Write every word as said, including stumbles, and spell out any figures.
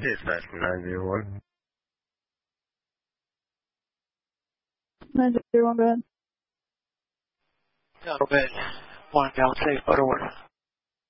Dispatch from nine zero one. nine zero one, go ahead. Go ahead. One gallon safe, photo order.